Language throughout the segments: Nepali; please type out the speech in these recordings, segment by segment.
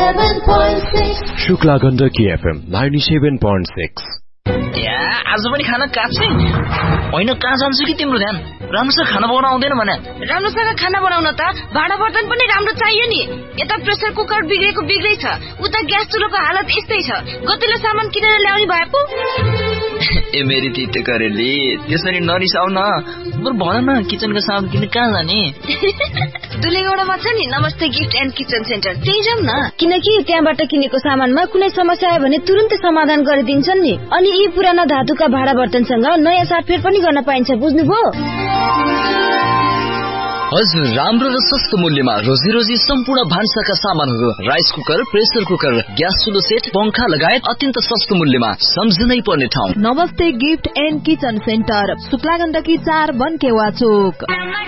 97.6 शुक्ला गण्डकी FM 97.6 आज पनि खाना काट्छै होइन कहाँ जान्छु कि तिम्रो ध्यान राम्रोसँग खाना बनाउन आउँदैन भने राम्रोसँग खाना बनाउन त भाडा बर्तन पनि राम्रो चाहियो नि यता प्रेसर कुकर बिग्रेको बिग्रै छ उता ग्यास चुलोको हालत यस्तै छ गतिलो सामान किनेर ल्याउने भए पो ए मेरी तिते करेली त्यसरी नरिसाउ न बरु भन न किचनको सामान किन्न कहाँ जाने दुलेगौडामा छ नि नमस्ते गिफ्ट एन्ड किचन सेन्टर त्यही जाउँ न किनकि त्यहाँबाट किनेको सामानमा कुनै समस्या आयो भने तुरुन्तै समाधान गरिदिन्छन् नि अनि यी पुराना धातुका भाडा बर्तनसँग नयाँ साटफेर पनि गर्न पाइन्छ बुझ्नुभयो हजुर राम्रो र सस्तो मूल्यमा रोजी सम्पूर्ण भान्साका सामानहरू rice cooker pressure cooker gas चुलो set पंखा लगायत अत्यन्त सस्तो मूल्यमा सम्झनै पर्ने ठाउँ नमस्ते gift and kitchen centre Shukla Gandaki 4 बनकेवा चोक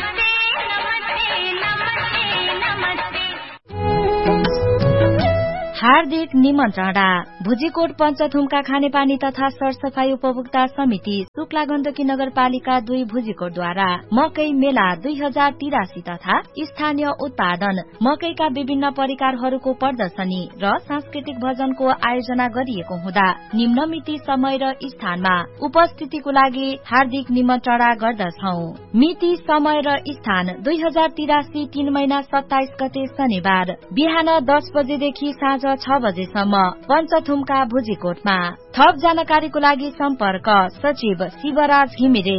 हार्दिक निमन्त्रणा भुजीकोट पञ्चथुमका खानेपानी तथा सरसफाई उपभोक्ता समिति शुक्ला गण्डकी नगरपालिका 2 भुजीकोटद्वारा मकै मेला 2083 तथा स्थानीय उत्पादन मकैका विभिन्न परिकारहरूको प्रदर्शनी र सांस्कृतिक भजनको आयोजना गरिएको हुँदा निम्न मिति समय र स्थानमा उपस्थितिको लागि हार्दिक निमन्त्रणा गर्दछौ मिति समय र स्थान 2083 3 महिना 27 गते शनिबार बिहान 10 बजेदेखि साँझ 6 बजेसम्म पञ्चथुमका भुजीकोटमा थप जानकारीको लागि सम्पर्क सचिव शिवराज घिमिरे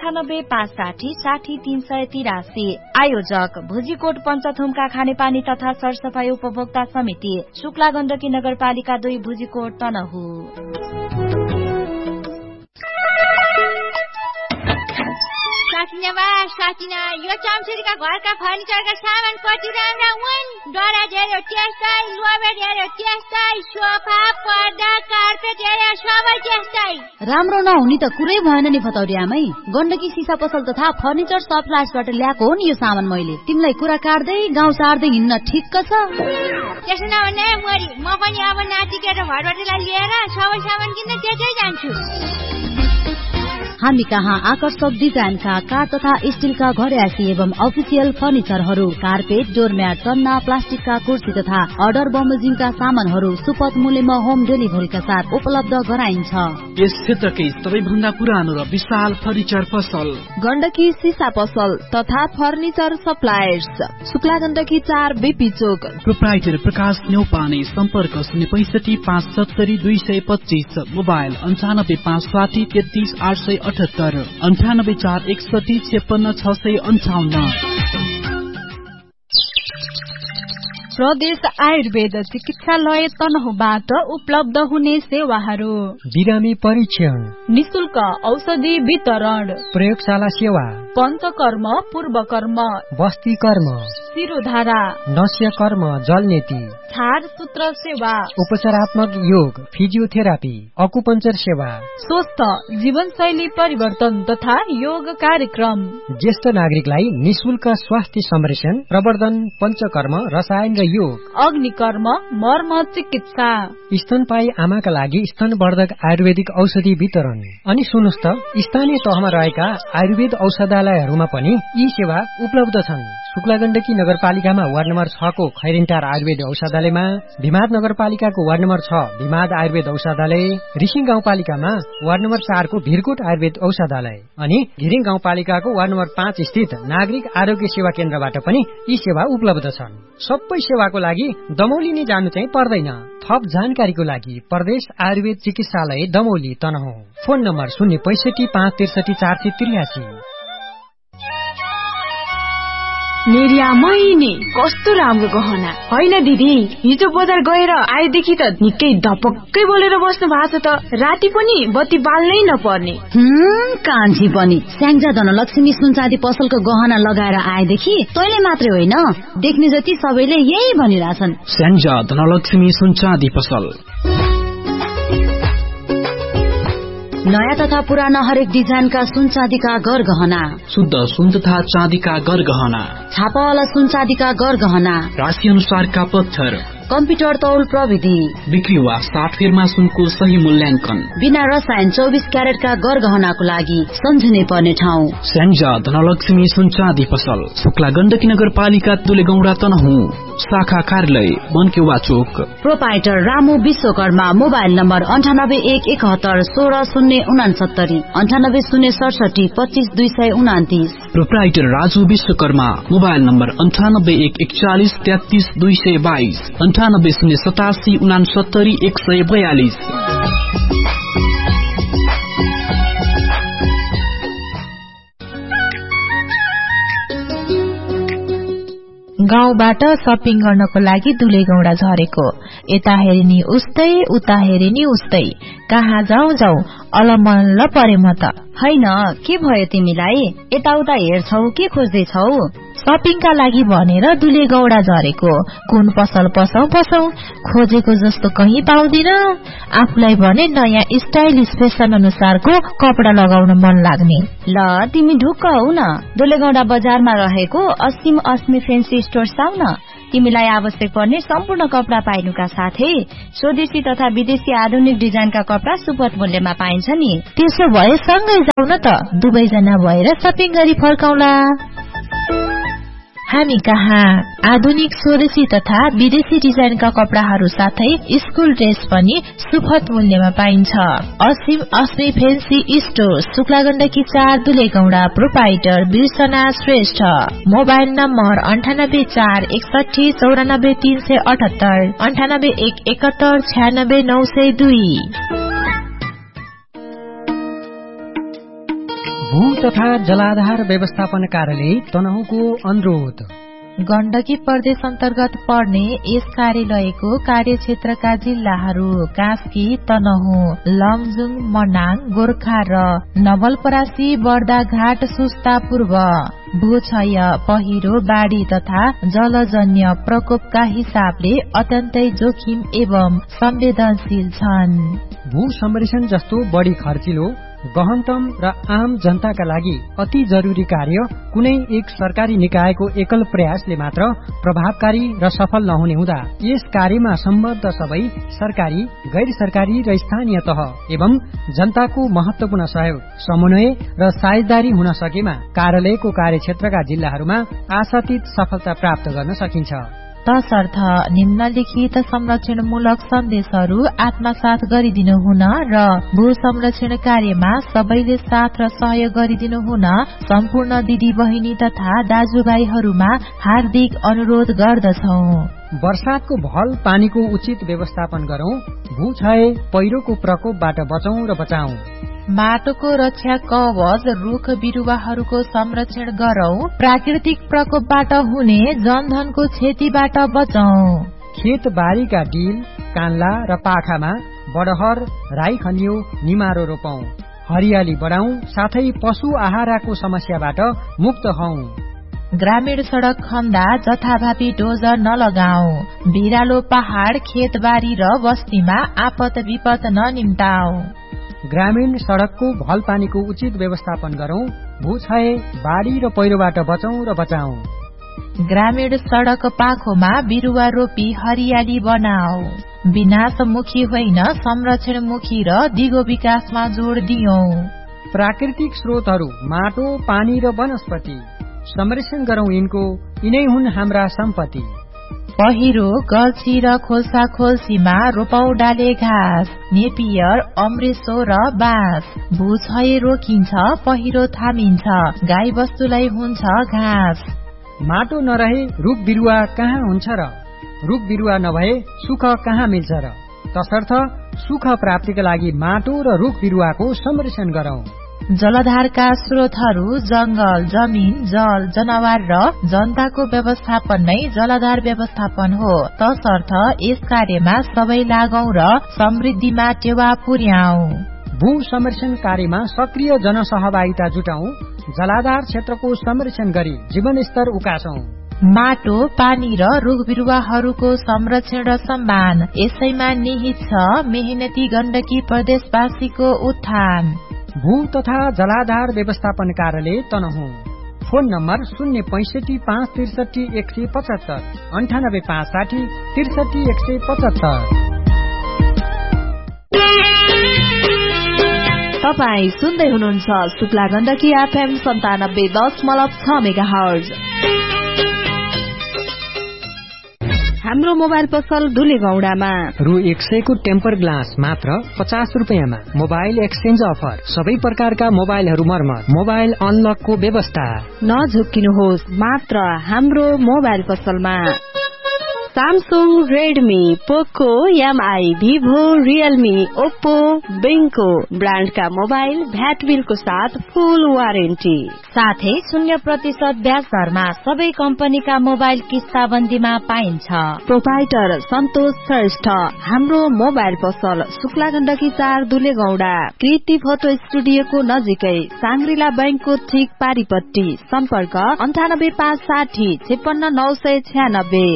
9856060383 आयोजक भुजीकोट पञ्चथुमका खानेपानी तथा सरसफाई उपभोक्ता समिति शुक्ला गण्डकी नगरपालिका 2 भुजीकोट तनहु साकिना यो चामचुरीका घरका फर्निचरका सामान कति राम्रा हुन् डरा धेरै त्यस्तै लोभे धेरै त्यस्तै सोफा पर्दा कार्पेट हेरे सबै त्यस्तै राम्रो नहुने त कुरै भएन नि भतौरियामै गण्डकी सिसा पसल तथा फर्निचर सप्लायर्सबाट ल्याएको हो नि यो सामान मैले तिमीलाई कुरा काट्दै गाउँ सार्दै हिँड्न ठिक्क छ त्यसो नभने मरी म पनि अब नातिके र भरभटीलाई लिएर सबै सामान किन्न त्यतै जान्छु हामी कहाँ आकर्षक डिजाइनका काठ तथा स्टीलका घरेसी एवं अफिसियल फर्निचरहरू कार्पेट डोरम्याट सन्ना प्लास्टिकका कुर्सी तथा अर्डर बमोजिङका सामानहरू सुपथ मूल्यमा होम डेलिभरीका साथ उपलब्ध गराइन्छ यस क्षेत्रकै सबैभन्दा पुरानो र विशाल फर्निचर पसल गण्डकी सिसा पसल तथा furniture suppliers Shukla Gandaki 4 BP चोक प्रोप्राइटर प्रकाश न्यौपाने सम्पर्क 06570270225 मोबाइल 9556333878 9841655658 प्रदेश आयुर्वेद चिकित्सालय तनहुबाट उपलब्ध हुने सेवाहरू बिरामी परीक्षण निशुल्क औषधि वितरण प्रयोगशाला सेवा पञ्चकर्म पूर्वकर्म बस्ती कर्म शिरोधारा नस्य कर्म जलनेती छाड सूत्र सेवा उपचारात्मक योग फिजियोथेरापी अकुपञ्चर सेवा स्वस्थ जीवनशैली परिवर्तन तथा योग कार्यक्रम ज्येष्ठ नागरिकलाई निशुल्क स्वास्थ्य संरक्षण प्रवर्धन पञ्चकर्म रसायन र योग अग्निकर्म मर्म चिकित्सा स्तनपायी आमाका लागि स्तनवर्धक आयुर्वेदिक औषधि वितरण अनि सुन्नुस् त स्थानीय तहमा रहेका आयुर्वेद औषधालयहरूमा पनि यी सेवा उपलब्ध छन् शुक्ला गण्डकी नगरपालिकामा वार्ड नम्बर 6 को खैरिन्टार आयुर्वेद औषधालयमा भिमाद नगरपालिकाको वार्ड नम्बर 6 भिमाद आयुर्वेद औषधालय रिसिङ गाउँपालिकामा वार्ड नम्बर 4 को भिरकोट आयुर्वेद औषधालय अनि घिरिङ गाउँपालिकाको वार्ड नम्बर 5 स्थित नागरिक आरोग्य सेवा केन्द्रबाट पनि यी सेवा उपलब्ध छन् सबै सेवाको लागि दमौली नै जानु चाहिँ पर्दैन थप जानकारीको लागि प्रदेश आयुर्वेद चिकित्सालय दमौली तनहुँ फोन नम्बर 06563463483 मेरिया महिने कस्तो राम्रो गहना होइन दिदी हिजो बजार गएर आएदेखि त निकै धपक्कै बोलेर बस्नु भएको छ त राति पनि बत्ती बाल्नै नपर्ने कान्छी पनि स्याङ्जा धनलक्ष्मी सुनचाँदी पसलको गहना लगाएर आएदेखि तैले मात्रै होइन देख्ने जति सबैले यही भनिरहेछन् स्याङ्जा धनलक्ष्मी सुनचाँदी पसल नयाँ तथा पुराना हरेक डिजाइनका सुन चाँदीका गरगहना शुद्ध सुन तथा चाँदीका गरगहना छापावाला सुन चाँदीका गरगहना राशि अनुसारका पत्थर कम्प्युटर तौल प्रविधि, बिक्री वा साटफेरमा सुनको सही मूल्याङ्कन, बिना रसायन 24 क्यारेटका गरगहनाको लागि सम्झिनै पर्ने ठाउँ स्याङ्जा धनलक्ष्मी सुन चाँदी पसल, शुक्ला गण्डकी नगरपालिका दुलेगौंडा तनहुँ, शाखा कार्यालय मनकेवा चोक। Proprietor Ramu Vishwakarma, mobile number 9817160069, 9806 25229। Proprietor Raju Vishwakarma, mobile number 9814133222, 9807869142। गाउँबाट सपिङ गर्नको लागि दुलेगौंडा झरेको, यता हेरिनी उस्तै उता हेरिनी उस्तै, कहाँ जाउँ अलमल्ल परे म त। हैन, के भयो तिमीलाई? यताउता हेर्छौ के खोज्दैछौ? सपिङका लागि भनेर दुलेगौंडा झरेको, कुन पसल पसौं खोजेको जस्तो कहीँ पाउँदिन। आफूलाई भने नयाँ स्टाइलिश फेसन अनुसारको कपडा लगाउन मन लाग्ने। ल तिमी ढुक्क हौ न, दुलेगौंडा बजारमा रहेको असीम अस्मी फेन्सी स्टोर आऊ न। तिमीलाई आवश्यक पर्ने सम्पूर्ण कपडा पाइनुका साथै स्वदेशी तथा विदेशी आधुनिक डिजाइनका कपडा सुपथ मूल्यमा पाइन्छ नि। त्यसो भए सँगै जाउँ न त, दुवैजना भएर सपिङ गरी फर्काउला। हामी कहाँ आधुनिक स्वदेशी तथा विदेशी डिजाइनका कपडाहरू साथै स्कुल ड्रेस पनि सुपथ मूल्यमा पाइन्छ। असीम अस्मी fancy store, Shukla Gandaki 4 Dulegaunda. Proprietor बिर्सना Shrestha, mobile number 9841694378, 9817196902। भू तथा जलाधार व्यवस्थापन कार्यालय तनहुँको अनुरोध। गण्डकी प्रदेश अन्तर्गत पर्ने यस कार्यालयको कार्यक्षेत्रका जिल्लाहरू कास्की, तनहुँ, लमजुङ, मनाङ, गोर्खा र नवलपरासी, बर्दाघाट, सुस्ता पूर्व। भूक्षय, पहिरो, बाढ़ी तथा जलजन्य प्रकोपका हिसाबले अत्यन्तै जोखिम एवं संवेदनशील छन्। भू संरक्षण जस्तो बढी खर्चिलो, गहनतम र आम जनताका लागि अति जरुरी कार्य कुनै एक सरकारी निकायको एकल प्रयासले मात्र प्रभावकारी र सफल नहुने हुँदा यस कार्यमा सम्बद्ध सबै सरकारी, गैर सरकारी र स्थानीय तह एवं जनताको महत्वपूर्ण सहयोग, समन्वय र साझेदारी हुन सकेमा कार्यालयको कार्यक्षेत्रका जिल्लाहरूमा आशातीत सफलता प्राप्त गर्न सकिन्छ। तसर्थ निम्नलिखित संरक्षणमूलक सन्देशहरू आत्मसात गरिदिनु हुन र भू संरक्षण कार्यमा सबैले साथ र सहयोग गरिदिनु हुन सम्पूर्ण दिदी बहिनी तथा दाजुभाइहरूमा हार्दिक अनुरोध गर्दछौं। वर्षातको भल पानीको उचित व्यवस्थापन गरौं, भूक्षय पहिरोको प्रकोपबाट बचौं र बचाउँ। माटोको रक्षा कवच रुख बिरुवाहरूको संरक्षण गरौं, प्राकृतिक प्रकोपबाट हुने जनधनको क्षतिबाट बचौं। खेत बारीका डिल, कान्ला र पाखामा बडहर, राई खनियो, निमारो रोपौं, हरियाली बढाउँ, साथै पशु आहाराको समस्याबाट मुक्त हौं। ग्रामीण सड़क खन्दा जथाभावी डोजर नलगाऊ, भिरालो पहाड़, खेतबारी र बस्तीमा आपत विपत ननिम्ताऊ। ग्रामीण सड़कको भल पानीको उचित व्यवस्थापन गरौं, भूक्षय, बाढ़ी र पहिरोबाट बचौं र बचाऊ। ग्रामीण सड़क पाखोमा बिरुवा रोपी हरियाली बनाऊ, विनाशमुखी होइन संरक्षणमुखी र दिगो विकासमा जोड़ दियौं। प्राकृतिक स्रोतहरू माटो, पानी र वनस्पति संरक्षण गरौं, यिनै हुन् हाम्रा सम्पत्ति। पहिरो, गल्छी र खोल्सा खोल्सीमा रोपौ डाले घाँस, नेपियर, अम्रेसो र बाँस। भूक्षय रोकिन्छ, पहिरो थामिन्छ, गाई बस्तुलाई हुन्छ घाँस। माटो नरहे रुख बिरुवा कहाँ हुन्छ र? रुख बिरुवा नभए सुख कहाँ मिल्छ र? तसर्थ सुख प्राप्तिका लागि माटो र रुख बिरुवाको संरक्षण गरौं। जलधारका स्रोतहरू जंगल, जमिन, जल, जनावर र जनताको व्यवस्थापन नै जलधार व्यवस्थापन हो। तसर्थ यस कार्यमा सबै लागौं र समृद्धिमा टेवा पुर्याऊ। भू संरक्षण कार्यमा सक्रिय जनसहभागिता जुटाऊ, जलाधार क्षेत्रको संरक्षण गरी जीवनस्तर उकासौं। माटो, पानी र रुख बिरुवाहरूको संरक्षण र सम्मान यसैमा निहित छ मेहनती गण्डकी प्रदेशवासीको उत्थान। भू तथा जलाधार व्यवस्थापन कार्यालय तनहुँ, फोन नम्बर 065533175 98560 63175। तपाई सुन्दै हुनुहुन्छ शुक्ला गण्डकी FM 97.6 मेगाहर्ज। हाम्रो मोबाइल पसल दुलेगौडामा रु 100 को टेम्पर ग्लास मात्र 50 रुपैयाँमा। मोबाइल एक्सचेन्ज अफर, सबै प्रकारका मोबाइलहरू मर्मत, मोबाइल अनलकको व्यवस्था। नझुक्किनुहोस्, मात्र हाम्रो मोबाइल पसलमा सैमसंग, रेडमी, पोको, एमआई, भिभो, रियलमी, ओप्पो, बेंको ब्रांड का मोबाइल भ्याट बिलको साथ फुल वारेन्टी, साथै 0% ब्याज दरमा सबै कम्पनीका मोबाइल किस्ताबन्दीमा पाइन्छ। प्रोपाइटर सन्तोष श्रेष्ठ। हाम्रो मोबाइल पसल शुक्ला गण्डकी 4 दुलेगौडा, कृति फोटो स्टुडियोको नजिकै, सांग्रिला बैंकको ठीक पारिपट्टि। सम्पर्क 98560 56996।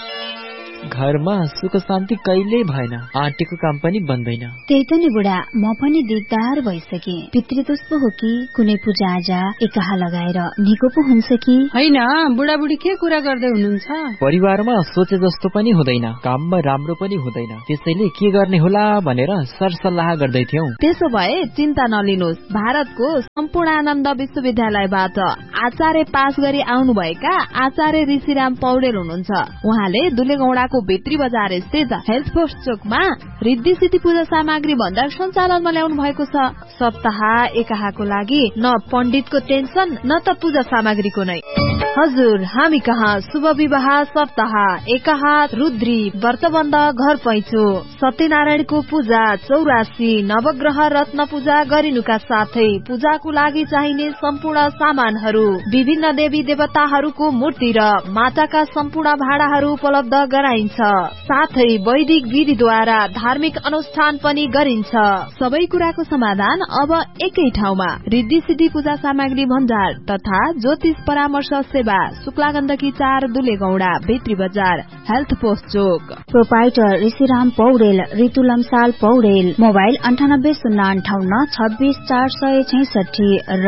घरमा सुख शान्ति कहिले भएन, आन्टीको काम पनि बन्दैन। त्यही त नि बुढा, म पनि दिगदार भइसके। पितृदोष पो हो कि कुनै पूजा आजा एकाहा लगाएर निको पो हुन्छ कि हैन? बुढाबुढी के कुरा गर्दै हुनुहुन्छ? परिवारमा सोचे जस्तो पनि हुँदैन, काममा राम्रो पनि हुँदैन, त्यसैले के गर्ने होला भनेर सरसल्लाह गर्दै थियौं। त्यसो भए चिन्ता नलिनुहोस्, भारतको सम्पूर्णानन्द विश्वविद्यालयबाट आचार्य पास गरी आउनुभएका आचार्य ऋषिराम पौडेल हुनुहुन्छ। उहाँले दुलेगौडाको भित्री बजार स्थित हेल्थ पोस्ट चोकमा रिद्धि सिद्धि पूजा सामग्री भण्डार सञ्चालनमा ल्याउनु भएको छ। सप्ताह एकाहाको लागि न पण्डितको टेन्सन न त पूजा सामग्रीको नै। हजुर, हामी कहाँ शुभ विवाह, सप्ताह एकाहा, रुद्री, व्रतबन्ध, घर पैँचो, सत्यनारायणको पूजा, 84 नवग्रह रत्न पूजा गरिनुका साथै पूजाको लागि चाहिने सम्पूर्ण सामानहरू, विभिन्न देवी देवताहरूको मूर्ति र माटाका सम्पूर्ण भाँडाहरू उपलब्ध गराइन्छ। साथै वैदिक विधिद्वारा धार्मिक अनुष्ठान पनि गरिन्छ। सबै कुराको समाधान अब एकै ठाउँमा। रिद्धि सिद्धि पूजा सामग्री भण्डार तथा ज्योतिष परामर्श सेवा, शुक्ला गण्डकी 4 दुलेगौडा, भित्री बजार, हेल्थ पोस्ट चोक। प्रोपाइटर ऋषिराम पौडेल, ऋतु लम्साल पौडेल। मोबाइल 9805 26 466 र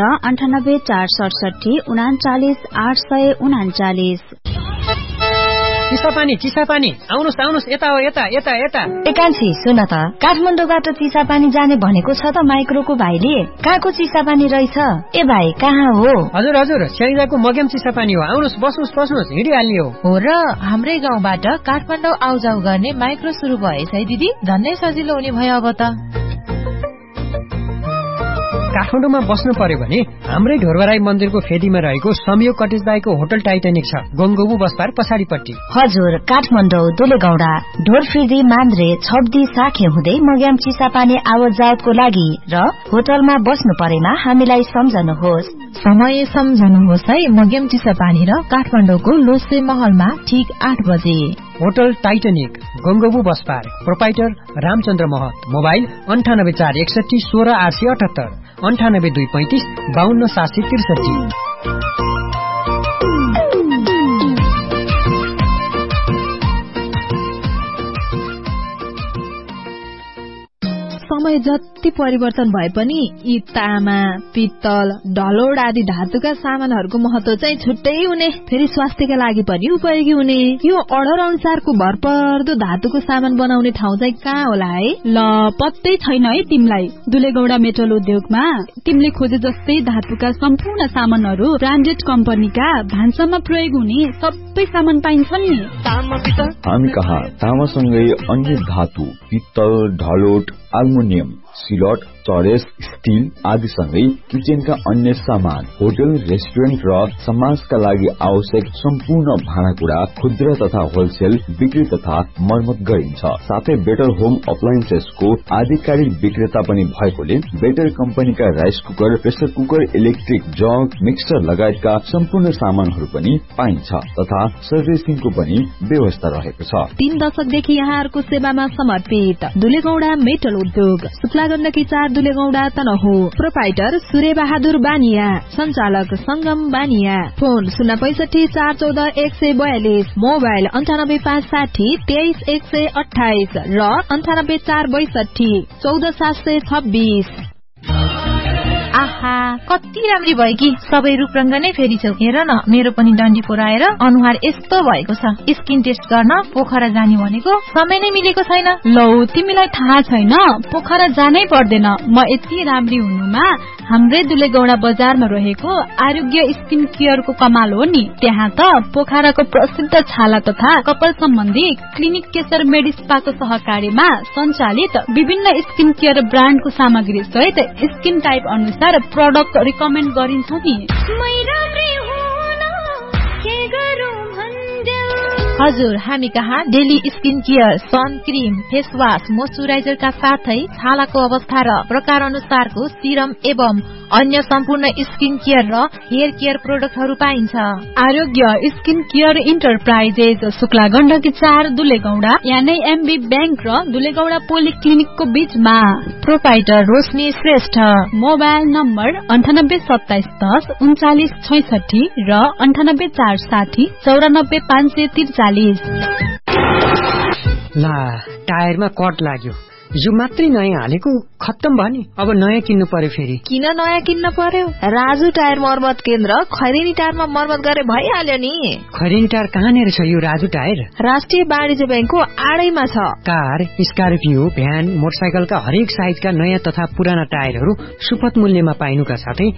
98 467 39 839। चिसापानी आउनुहोस् यता हो, यता। एकान्छी सुन त, काठमाडौँबाट चिसापानी जाने भनेको छ त माइक्रोको भाइले। कहाँको चिसापानी रहेछ? ए भाइ कहाँ हो? हजुर स्याङ्जाको मगेम चिसापानी हो। आउनुहोस्, बस्नुहोस्, हिँडिहाल्ने हो र हाम्रै गाउँबाट काठमाडौँ आउजाउ गर्ने माइक्रो सुरु भएछ है दिदी। झन्नै सजिलो हुने भयो अब त। काठमाडौँमा बस्नु पर्यो भने हाम्रै ढोरबराई मन्दिरको फेदीमा रहेको संयोग कटेज दाईको होटल टाइटानिक छ, गंगोबु बसपार पछाडिपट्टि। हजुर, काठमाडौँ दुलेगौडा ढोरफिर्दी मान्द्रे छब्दी साखे हुँदै मग्याम चिसापानी आवत जावतको लागि र होटलमा बस्नु परेमा हामीलाई सम्झनुहोस्। समय सम्झनुहोस् है। मग्याम चिसापानी र काठमाडौँको लोसे महलमा ठीक 8 बजे। Hotel Titanic, गंगोबु बसपार। प्रोपाइटर रामचन्द्र महत। मोबाइल 98461 16878 98235 52763। समय जति परिवर्तन भए पनि यी तामा, पित्तल, ढलोड आदि धातुका सामानहरूको महत्व चाहिँ छुट्टै हुने, फेरि स्वास्थ्यका लागि पनि उपयोगी हुने। यो अर्डर अनुसारको भरपर्दो धातुको सामान बनाउने ठाउँ चाहिँ कहाँ होला है? ल पत्तै छैन है तिमीलाई? दुलेगौडा मेटल उद्योगमा तिमीले खोजे जस्तै धातुका सम्पूर्ण सामानहरू ब्रान्डेड कम्पनीका भान्सामा प्रयोग हुने सबै सामान पाइन्छ नि। हामी कहाँ तामासँगै अन्य धातु, पित्तल, ढलोट, एल्युमिनियम, सिलट, चरेस, स्टील आदि सँगै किचनका अन्य सामान, होटल, रेस्टुरेन्ट र समाजका लागि आवश्यक सम्पूर्ण भाँडाकुँडा खुद्रा तथा होलसेल बिक्री तथा मर्मत गरिन्छ। साथै बेटर होम अप्लायन्सेसको आधिकारिक विक्रेता पनि भएकोले बेटर कम्पनीका rice cooker, pressure cooker, electric jug, mixer लगायतका सम्पूर्ण सामानहरू पनि पाइन्छ तथा सर्भिसिङको पनि व्यवस्था रहेको छ। 3 दशकदेखि यहाँहरूको सेवामा समर्पित दुलेगौडा मेटल उद्योग, शुक्ला गण्डकी 4 दुलेगौडा तनहु। प्रोपाइटर सूर्य बहादुर बानिया, संचालक संगम बानिया। फोन 065 414 142, मोबाइल 98560 23128 र 98462 14726। आहा कति राम्री भयो कि सबै रूपरंग नै फेरिछौ। हेर न मेरो पनि डन्डी पोराएर अनुहार यस्तो भएको छ। स्किन टेस्ट गर्न पोखरा जाने भनेको समय नै मिलेको छैन। लौ तिमीलाई थाहा छैन पोखरा जानै पर्दैन। म यति राम्री हुनुमा हाम्रै दुलेगौडा बजारमा रहेको आरोग्य स्किन केयरको कमाल हो नि। त्यहाँ त पोखराको प्रसिद्ध छाला तथा कपाल सम्बन्धी क्लिनिक केशर मेडिस्पाको सहकार्यमा सञ्चालित विभिन्न स्किन केयर ब्रान्डको सामग्री सहित स्किन टाइप अनुसार प्रोडक्ट रिकमेन्ड गरिन्छ नि। हजुर हामी कहाँ daily skin care, sun cream, face wash, मोइस्चराइजरका साथै छालाको अवस्था र प्रकार अनुसारको सिरम एवं अन्य सम्पूर्ण स्किन केयर र हेयर केयर प्रोडक्टहरू पाइन्छ। आरोग्य skin care enterprises Shukla Gandaki 4 दुलेगौडा यानी एमबी बैंक र दुलेगौडा पोलिक्लिनिकको बीचमा। प्रोपाइटर रोशनी श्रेष्ठ। मोबाइल नम्बर 982710 3966 र 98460 94543। ला टायरमा कट लाग्यो। यो मात्रै नयाँ हालेको खत्तम भयो नि। अब नयाँ किन्नु पर्यो फेरि। किन नयाँ किन्न पर्यो? राजु टायर मर्मत केन्द्र खैरेनी टायरमा मर्मत गरे भइहाल्यो नि। खैरेनी टायर कहाँनिर छ यो राजु टायर? राष्ट्रिय वाणिज्य बैंकको आडैमा छ। कार, स्कर्पियो, भ्यान, मोटरसाइकलका हरेक साइजका नयाँ तथा पुराना टायरहरू सुपथ मूल्यमा पाइनुका साथै